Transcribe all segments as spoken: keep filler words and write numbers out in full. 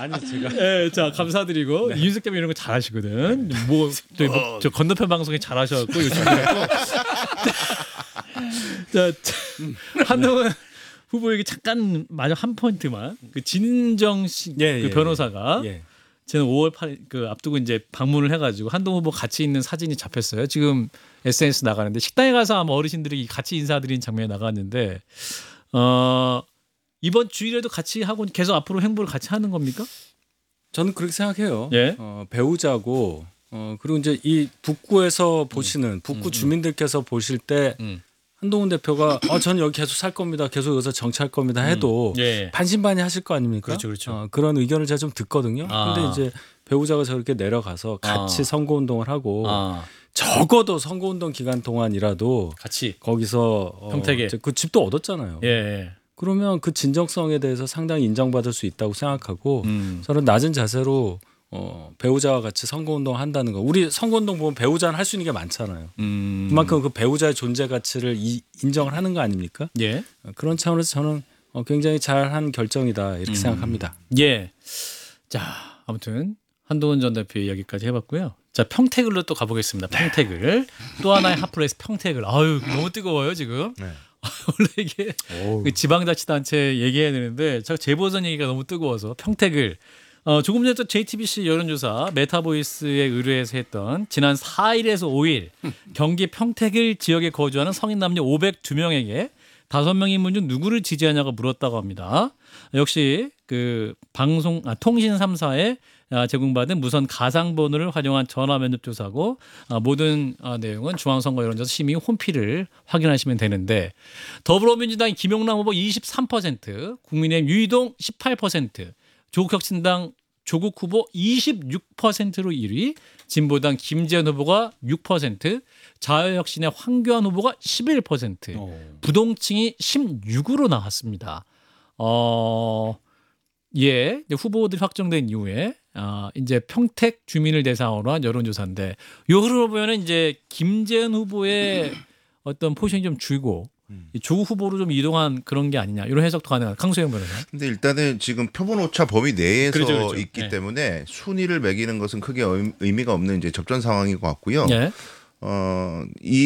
아니 제가 예, 자 감사드리고 네. 이윤석 대표 이런 거 잘하시거든. 뭐 저희 뭐, 저 건너편 방송에 잘하셔갖고 요즘 자 한동훈 후보에게 잠깐 마저 한 포인트만 그 진정 씨 예, 그 예, 변호사가 예. 저는 오월 팔일 그 앞두고 이제 방문을 해가지고 한동훈 후보 같이 있는 사진이 잡혔어요. 지금 에스엔에스 나가는데 식당에 가서 아마 어르신들이 같이 인사드린 장면이 나갔는데 어, 이번 주일에도 같이 하고 계속 앞으로 행보를 같이 하는 겁니까? 저는 그렇게 생각해요. 예? 어, 배우자고 어, 그리고 이제 이 북구에서 보시는 북구 음, 음. 주민들께서 보실 때 음. 한동훈 대표가 어, 저는 여기 계속 살 겁니다. 계속 여기서 정치할 겁니다. 해도 음. 예. 반신반의 하실 거 아닙니까? 그렇죠, 그렇죠. 어, 그런 의견을 제가 좀 듣거든요. 아. 근데 이제 배우자가 저렇게 내려가서 같이 아. 선거운동을 하고 아, 적어도 선거운동 기간 동안이라도 같이 거기서 어, 평택에. 그 집도 얻었잖아요. 예. 예. 그러면 그 진정성에 대해서 상당히 인정받을 수 있다고 생각하고 음. 저는 낮은 자세로 어, 배우자와 같이 선거운동 한다는 거. 우리 선거운동 보면 배우자는 할 수 있는 게 많잖아요. 음. 그만큼 그 배우자의 존재 가치를 이, 인정을 하는 거 아닙니까? 예. 어, 그런 차원에서 저는 어, 굉장히 잘한 결정이다 이렇게 음. 생각합니다. 예. 자, 아무튼 한동훈 전 대표 이야기까지 해봤고요. 자, 평택을로 또 가보겠습니다. 평택을 또 하나의 핫플레이스 평택을. 아유 너무 뜨거워요 지금. 네. 원래 이게 그 지방자치단체 얘기해야 되는데 저 재보선 얘기가 너무 뜨거워서 평택을. 어, 조금 전에 또 제이티비씨 여론조사 메타보이스에 의뢰해서 했던 지난 사일에서 오일 경기 평택을 지역에 거주하는 성인 남녀 오백이 명에게 다섯 명 인물 중 누구를 지지하냐고 물었다고 합니다. 역시 그 방송 아, 통신 삼 사에 아, 제공받은 무선 가상번호를 활용한 전화 면접 조사고 아, 모든 아, 내용은 중앙선거 여론조사 심의 홈피를 확인하시면 되는데 더불어민주당 김용남 후보 이십삼 퍼센트, 국민의힘 유이동 십팔 퍼센트, 조국혁신당 조국 후보 이십육 퍼센트로 일 위, 진보당 김재현 후보가 육 퍼센트, 자유혁신의 황교안 후보가 십일 퍼센트, 오. 부동층이 십육으로 나왔습니다. 어, 예, 이제 후보들이 확정된 이후에 아, 이제 평택 주민을 대상으로 한 여론조사인데 요 흐름을 보면은 이제 김재현 후보의 어떤 포지션이 좀 줄고 이 조국 후보로 좀 이동한 그런 게 아니냐 이런 해석도 가능한 강소영 변호사. 근데 일단은 지금 표본 오차 범위 내에서 그렇죠, 그렇죠. 있기 네. 때문에 순위를 매기는 것은 크게 의- 의미가 없는 이제 접전 상황인 것 같고요. 예. 어,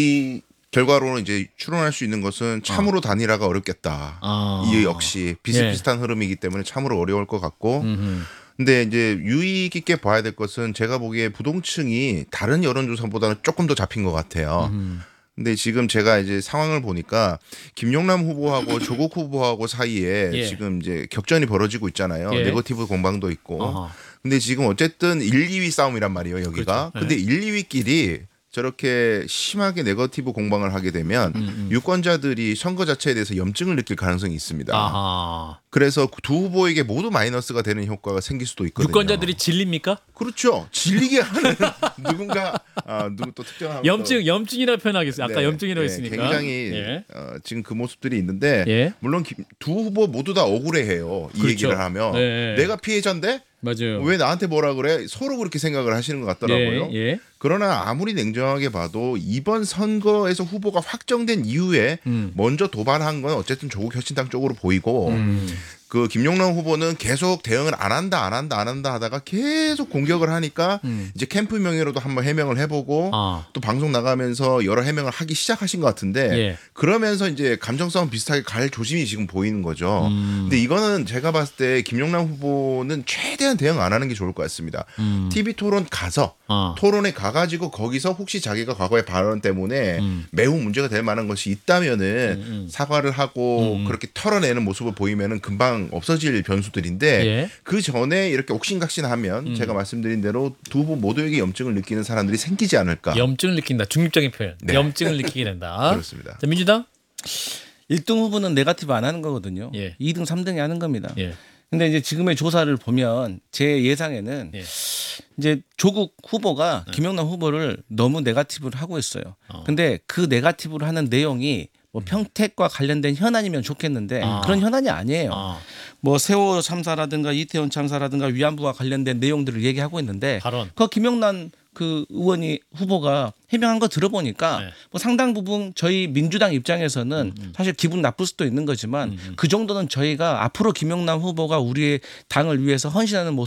이 결과로는 이제 추론할 수 있는 것은 참으로 단일화가 어렵겠다. 아. 이 역시 비슷비슷한 흐름이기 때문에 참으로 어려울 것 같고. 음흠. 근데 이제 유의 깊게 봐야 될 것은 제가 보기에 부동층이 다른 여론조사보다는 조금 더 잡힌 것 같아요. 음. 근데 지금 제가 이제 상황을 보니까 김용남 후보하고 조국 후보하고 사이에 예. 지금 이제 격전이 벌어지고 있잖아요. 예. 네거티브 공방도 있고. 아하. 근데 지금 어쨌든 일, 이 위 싸움이란 말이에요, 여기가. 그렇죠. 네. 근데 일, 이 위끼리 저렇게 심하게 네거티브 공방을 하게 되면 음, 음. 유권자들이 선거 자체에 대해서 염증을 느낄 가능성이 있습니다. 아하. 그래서 두 후보에게 모두 마이너스가 되는 효과가 생길 수도 있거든요. 유권자들이 질립니까? 그렇죠. 질리게 하는 누군가 아, 누구 또 특정한 염증, 염증이라 표현하겠어요. 아까 네, 염증이라고 네, 했으니까. 굉장히 예. 어, 지금 그 모습들이 있는데 예. 물론 김- 두 후보 모두 다 억울해해요. 이 그렇죠. 얘기를 하면 네. 내가 피해자인데 맞아요. 왜 나한테 뭐라 그래? 서로 그렇게 생각을 하시는 것 같더라고요. 예. 예. 그러나 아무리 냉정하게 봐도 이번 선거에서 후보가 확정된 이후에 음. 먼저 도발한 건 어쨌든 조국 혁신당 쪽으로 보이고 음. 그 김용남 후보는 계속 대응을 안 한다 안 한다 안 한다 하다가 계속 공격을 하니까 음. 이제 캠프 명예로도 한번 해명을 해보고 아. 또 방송 나가면서 여러 해명을 하기 시작하신 것 같은데 예. 그러면서 이제 감정싸움 비슷하게 갈 조짐이 지금 보이는 거죠. 음. 근데 이거는 제가 봤을 때 김용남 후보는 최대한 대응 안 하는 게 좋을 것 같습니다. 음. 티비 토론 가서 아. 토론에 가가지고 거기서 혹시 자기가 과거의 발언 때문에 음. 매우 문제가 될 만한 것이 있다면은 음, 음. 사과를 하고 음. 그렇게 털어내는 모습을 보이면은 금방 없어질 변수들인데 예. 그 전에 이렇게 옥신각신하면 음. 제가 말씀드린 대로 두 후보 모두에게 염증을 느끼는 사람들이 생기지 않을까. 염증을 느낀다. 중립적인 표현. 네. 염증을 느끼게 된다. 그렇습니다. 자, 민주당? 일 등 후보는 네거티브 안 하는 거거든요. 예. 이 등, 삼 등이 하는 겁니다. 예. 근데 이제 지금의 조사를 보면 제 예상에는 예. 이제 조국 후보가 김용남 후보를 너무 네거티브를 하고 있어요. 어. 근데 그 네거티브를 하는 내용이 뭐 평택과 관련된 현안이면 좋겠는데 아. 그런 현안이 아니에요. 아. 뭐 세월호 참사라든가 이태원 참사라든가 위안부와 관련된 내용들을 얘기하고 있는데 발언. 그 김용남 그 의원이 후보가 해명한 거 들어보니까 네. 뭐 상당 부분 저희 민주당 입장에서는 음, 음. 사실 기분 나쁠 수도 있는 거지만 음, 음. 그 정도는 저희가 앞으로 김용남 후보가 우리의 당을 위해서 헌신하는 모습